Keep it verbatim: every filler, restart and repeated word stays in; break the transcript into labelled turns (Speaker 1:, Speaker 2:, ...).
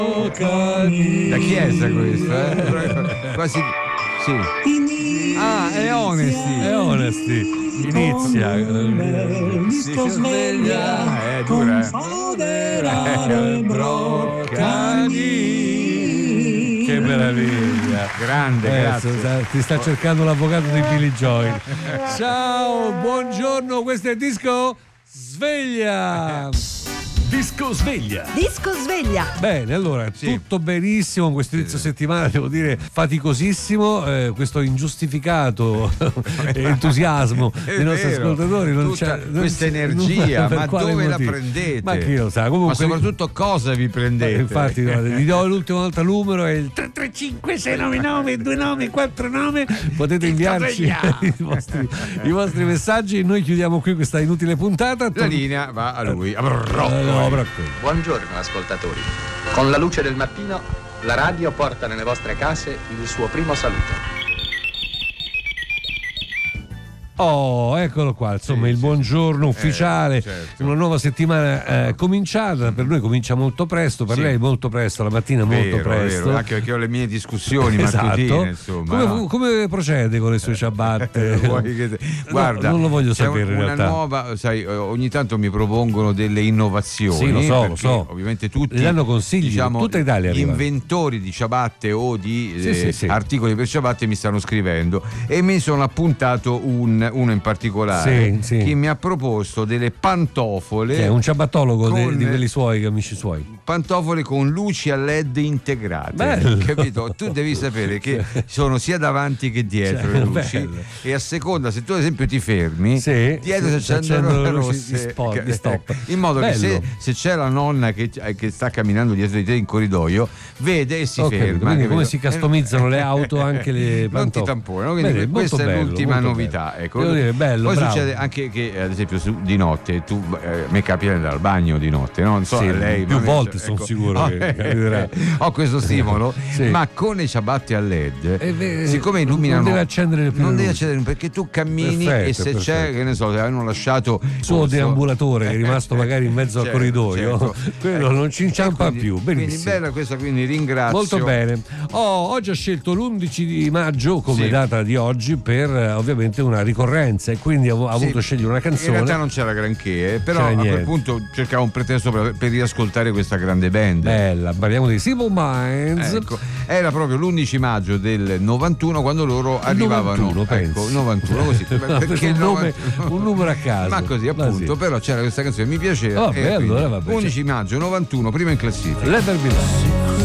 Speaker 1: La chiesa questa, eh? Quasi sì. Ah, è Honesty.
Speaker 2: È Honesty. Inizia.
Speaker 1: Si sveglia. È dura. Eh.
Speaker 2: Che meraviglia.
Speaker 1: Grande,
Speaker 2: eh,
Speaker 1: grazie.
Speaker 2: Ti sta cercando l'avvocato di Billy Joel. Ciao, buongiorno, questo è Disco Sveglia.
Speaker 3: Disco Sveglia.
Speaker 4: Disco Sveglia.
Speaker 2: Bene, allora,
Speaker 1: sì.
Speaker 2: tutto benissimo. Questo inizio sì. settimana, devo dire, faticosissimo. Eh, questo ingiustificato entusiasmo
Speaker 1: È
Speaker 2: dei nostri
Speaker 1: vero.
Speaker 2: ascoltatori. Non
Speaker 1: Tutta
Speaker 2: c'è, non
Speaker 1: questa
Speaker 2: c'è,
Speaker 1: energia,
Speaker 2: non,
Speaker 1: ma dove
Speaker 2: motivo?
Speaker 1: la prendete?
Speaker 2: Ma chi lo sa? Comunque,
Speaker 1: ma soprattutto cosa vi prendete?
Speaker 2: Eh, infatti, guarda, vi do l'ultima volta il numero: è il tre tre cinque sei nove nove due nove quattro nove. Potete inviarci i vostri, i vostri messaggi. E noi chiudiamo qui questa inutile puntata.
Speaker 1: La linea va a lui, a Rocco.
Speaker 2: Eh, no, Brocco.
Speaker 5: Buongiorno ascoltatori. Con la luce del mattino, la radio porta nelle vostre case il suo primo saluto.
Speaker 2: Oh, eccolo qua, insomma,
Speaker 1: sì,
Speaker 2: il
Speaker 1: sì,
Speaker 2: buongiorno
Speaker 1: sì.
Speaker 2: ufficiale,
Speaker 1: eh, certo.
Speaker 2: Una nuova settimana eh, cominciata, per noi comincia molto presto, per
Speaker 1: sì.
Speaker 2: lei molto presto, la mattina molto
Speaker 1: vero,
Speaker 2: presto.
Speaker 1: Vero, anche perché ho le mie discussioni
Speaker 2: esatto.
Speaker 1: mattutine, insomma.
Speaker 2: Come,
Speaker 1: no?
Speaker 2: come procede con le sue ciabatte?
Speaker 1: Vuoi che te... Guarda,
Speaker 2: no, non lo voglio
Speaker 1: c'è
Speaker 2: sapere
Speaker 1: un,
Speaker 2: in
Speaker 1: una
Speaker 2: realtà.
Speaker 1: nuova, sai, ogni tanto mi propongono delle innovazioni.
Speaker 2: Sì, lo so, lo so.
Speaker 1: Ovviamente tutti
Speaker 2: Le danno consigli,
Speaker 1: diciamo,
Speaker 2: tutta Italia
Speaker 1: gli
Speaker 2: arriva.
Speaker 1: inventori di ciabatte o di
Speaker 2: Sì,
Speaker 1: eh,
Speaker 2: sì, sì.
Speaker 1: articoli per ciabatte mi stanno scrivendo e mi sono appuntato un, uno in particolare.
Speaker 2: Sì, sì.
Speaker 1: Che mi ha proposto delle pantofole.
Speaker 2: Che è un ciabattologo
Speaker 1: con,
Speaker 2: de, di quelli suoi, amici suoi.
Speaker 1: Pantofole con luci a led integrate.
Speaker 2: Bello.
Speaker 1: Capito? Tu devi sapere che sono sia davanti che dietro
Speaker 2: Cioè,
Speaker 1: le luci.
Speaker 2: bello.
Speaker 1: E a seconda, se tu ad esempio ti fermi,
Speaker 2: Sì,
Speaker 1: dietro
Speaker 2: sì,
Speaker 1: si accendono
Speaker 2: accendono
Speaker 1: le
Speaker 2: le luci
Speaker 1: rosse,
Speaker 2: di spot, di stop.
Speaker 1: in modo che se,
Speaker 2: Bello.
Speaker 1: se c'è la nonna che, che sta camminando dietro di te in corridoio, vede e si
Speaker 2: Ho
Speaker 1: ferma.
Speaker 2: capito, quindi
Speaker 1: capito?
Speaker 2: come si customizzano le auto, anche le
Speaker 1: non ti
Speaker 2: pantofole.
Speaker 1: tamponano, quindi
Speaker 2: Bene,
Speaker 1: questa
Speaker 2: molto
Speaker 1: è
Speaker 2: bello,
Speaker 1: l'ultima
Speaker 2: molto
Speaker 1: novità.
Speaker 2: bello.
Speaker 1: Ecco.
Speaker 2: Devo dire, bello,
Speaker 1: Poi
Speaker 2: bravo.
Speaker 1: succede anche che ad esempio su, di notte tu eh, mi capita di andare al bagno di notte, no? Non so
Speaker 2: Sì,
Speaker 1: a lei
Speaker 2: più
Speaker 1: ma
Speaker 2: volte
Speaker 1: ecco.
Speaker 2: sono sicuro
Speaker 1: Oh,
Speaker 2: che capiterà.
Speaker 1: ho questo stimolo,
Speaker 2: Sì.
Speaker 1: ma con le ciabatte a led,
Speaker 2: Eh, beh,
Speaker 1: siccome illuminano,
Speaker 2: non deve accendere le più
Speaker 1: non
Speaker 2: le
Speaker 1: devi
Speaker 2: luci.
Speaker 1: accendere perché tu cammini
Speaker 2: Perfetto,
Speaker 1: e se
Speaker 2: perfetto.
Speaker 1: c'è, che ne so, se hanno lasciato
Speaker 2: Il suo
Speaker 1: posto-
Speaker 2: deambulatore che è rimasto magari in mezzo al
Speaker 1: Certo,
Speaker 2: corridoio,
Speaker 1: certo.
Speaker 2: quello
Speaker 1: Ecco.
Speaker 2: non ci inciampa
Speaker 1: E quindi-
Speaker 2: più.
Speaker 1: Quindi
Speaker 2: Benissimo.
Speaker 1: bella questa, quindi ringrazio.
Speaker 2: Molto bene. Oh, oggi ho scelto l'undici di maggio come
Speaker 1: Sì.
Speaker 2: data di oggi per eh, ovviamente una ricorrenza e quindi ho, ho
Speaker 1: Sì.
Speaker 2: avuto scegliere una
Speaker 1: In realtà
Speaker 2: canzone.
Speaker 1: non c'era granché, eh, però
Speaker 2: C'era
Speaker 1: a quel
Speaker 2: niente.
Speaker 1: punto cercavo un pretesto per, per riascoltare questa grande band.
Speaker 2: Bella, parliamo di Simple Minds.
Speaker 1: Ecco, era proprio l'undici maggio del novantuno quando loro arrivavano.
Speaker 2: novantuno, pensi?
Speaker 1: Ecco, novantuno così.
Speaker 2: Perché il nome- un numero a caso.
Speaker 1: Ma così
Speaker 2: Ma
Speaker 1: appunto,
Speaker 2: sì.
Speaker 1: però c'era questa canzone, mi piaceva.
Speaker 2: Vabbè,
Speaker 1: e quindi
Speaker 2: allora vabbè,
Speaker 1: undici maggio novantuno, prima in classifica.
Speaker 2: Let There Be Love.